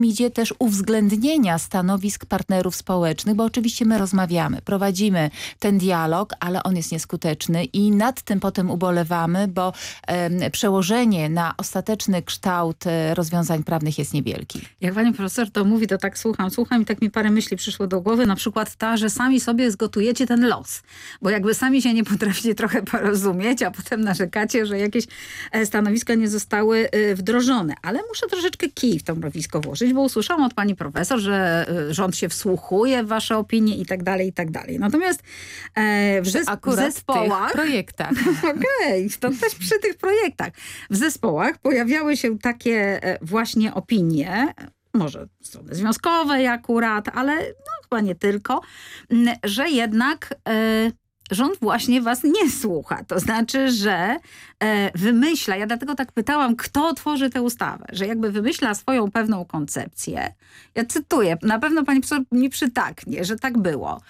idzie też uwzględnienia stanowisk partnerów społecznych, bo oczywiście my rozmawiamy, prowadzimy ten dialog, ale on jest nieskuteczny i nad tym potem ubolewamy, bo przełożenie na ostateczny kształt rozwiązań prawnych jest niewielki. Jak pani profesor to mówi, to tak słucham i tak mi parę myśli przyszło do głowy, na przykład ta, że sami sobie zgotujecie ten los, bo jakby sami się nie potraficie trochę porozumieć, a potem narzekacie, że jakieś stanowiska nie zostały wdrożone. Ale muszę troszeczkę kij w to mrowisko włożyć, bo usłyszałam od pani profesor, że rząd się wsłuchuje w wasze opinie i tak dalej, i tak dalej. Natomiast w zespołach... w projektach. Okej, to też przy tych projektach. W zespołach pojawiały się takie właśnie opinie, może strony związkowej akurat, ale no, chyba nie tylko, że jednak rząd właśnie was nie słucha. To znaczy, że wymyśla, ja dlatego tak pytałam, kto tworzy tę ustawę, że jakby wymyśla swoją pewną koncepcję. Ja cytuję, na pewno pani profesor mi przytaknie, że tak było.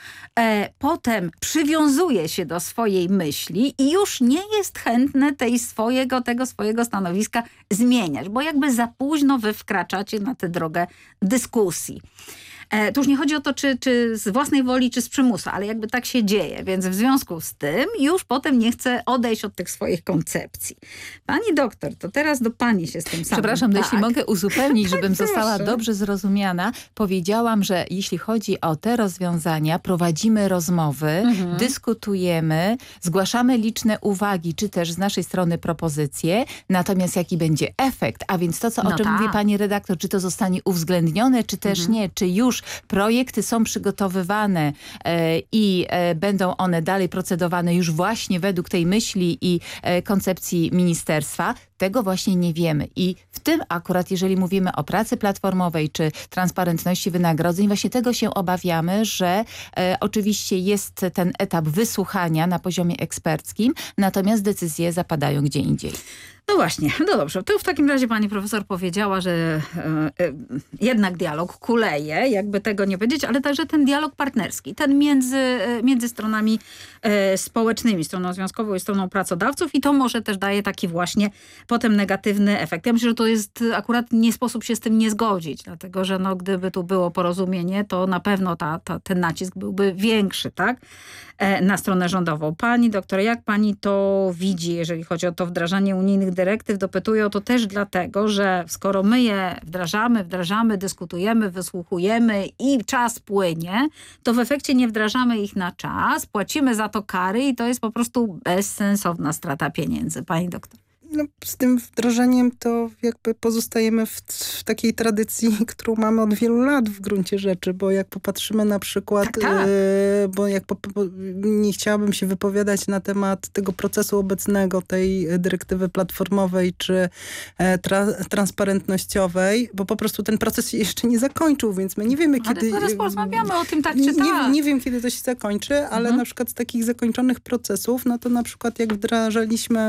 Potem przywiązuje się do swojej myśli i już nie jest chętny tego swojego stanowiska zmieniać, bo jakby za późno wy wkraczacie na tę drogę dyskusji. Tu już nie chodzi o to, czy z własnej woli, czy z przymusu, ale jakby tak się dzieje. Więc w związku z tym już potem nie chcę odejść od tych swoich koncepcji. Pani doktor, to teraz do pani się z tym samym. Przepraszam, tak. jeśli mogę uzupełnić, Tak, żebym została proszę. dobrze zrozumiana. Powiedziałam, że jeśli chodzi o te rozwiązania, prowadzimy rozmowy, dyskutujemy, zgłaszamy liczne uwagi, czy też z naszej strony propozycje. Natomiast jaki będzie efekt, a więc to, o czym mówi pani redaktor, czy to zostanie uwzględnione, czy też nie, czy już projekty są przygotowywane i będą one dalej procedowane już właśnie według tej myśli i koncepcji ministerstwa, tego właśnie nie wiemy. I w tym akurat, jeżeli mówimy o pracy platformowej czy transparentności wynagrodzeń, właśnie tego się obawiamy, że oczywiście jest ten etap wysłuchania na poziomie eksperckim, natomiast decyzje zapadają gdzie indziej. No właśnie, no dobrze. To w takim razie pani profesor powiedziała, że jednak dialog kuleje, jakby tego nie powiedzieć, ale także ten dialog partnerski, ten między stronami społecznymi, stroną związkową i stroną pracodawców i to może też daje taki właśnie potem negatywny efekt. Ja myślę, że to jest akurat nie sposób się z tym nie zgodzić, dlatego że no, gdyby tu było porozumienie, to na pewno ten nacisk byłby większy, tak? Na stronę rządową. Pani doktor, jak pani to widzi, jeżeli chodzi o to wdrażanie unijnych dyrektyw? Dopytuję o to też dlatego, że skoro my je wdrażamy, dyskutujemy, wysłuchujemy i czas płynie, to w efekcie nie wdrażamy ich na czas, płacimy za to kary i to jest po prostu bezsensowna strata pieniędzy. Pani doktor. No, z tym wdrożeniem to jakby pozostajemy w takiej tradycji, którą mamy od wielu lat w gruncie rzeczy, bo jak popatrzymy na przykład, Tak. bo nie chciałabym się wypowiadać na temat tego procesu obecnego, tej dyrektywy platformowej czy transparentnościowej, bo po prostu ten proces się jeszcze nie zakończył, więc my nie wiemy kiedy... Ale zaraz porozmawiamy o tym tak czy tak. Nie wiem kiedy to się zakończy, ale na przykład z takich zakończonych procesów, no to na przykład jak wdrażaliśmy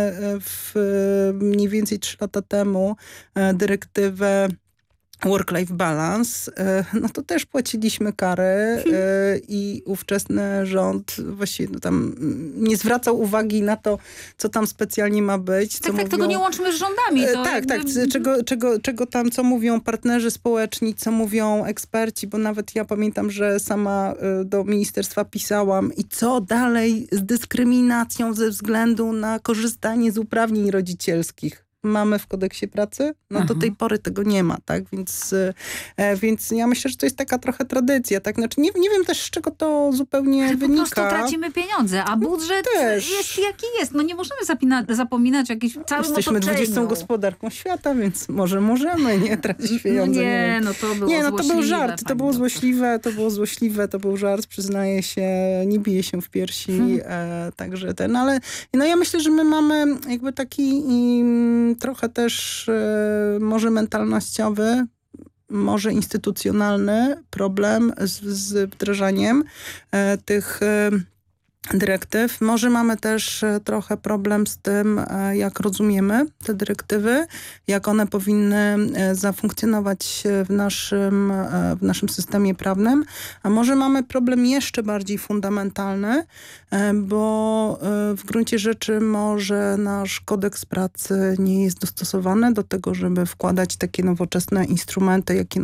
mniej więcej 3 lata temu dyrektywę Work-Life Balance, no to też płaciliśmy kary i ówczesny rząd właściwie no tam nie zwracał uwagi na to, co tam specjalnie ma być. Tak, tego nie łączmy z rządami. To Co mówią partnerzy społeczni, co mówią eksperci, bo nawet ja pamiętam, że sama do ministerstwa pisałam i co dalej z dyskryminacją ze względu na korzystanie z uprawnień rodzicielskich. Mamy w kodeksie pracy, no do tej pory tego nie ma, tak? Więc ja myślę, że to jest taka trochę tradycja, tak? Znaczy nie wiem też, z czego to zupełnie że wynika. Po prostu tracimy pieniądze, a budżet jest jaki jest. No nie możemy zapominać o jakimś całym Jesteśmy otoczeniu. 20. gospodarką świata, więc może możemy nie tracić pieniędzy. To był żart, to było złośliwe, to był żart, przyznaję się, nie biję się w piersi, także ale no ja myślę, że my mamy jakby taki trochę też może mentalnościowy, może instytucjonalny problem z wdrażaniem tych dyrektyw. Może mamy też trochę problem z tym, jak rozumiemy te dyrektywy, jak one powinny zafunkcjonować w naszym systemie prawnym, a może mamy problem jeszcze bardziej fundamentalny, bo w gruncie rzeczy może nasz kodeks pracy nie jest dostosowany do tego, żeby wkładać takie nowoczesne instrumenty, jakie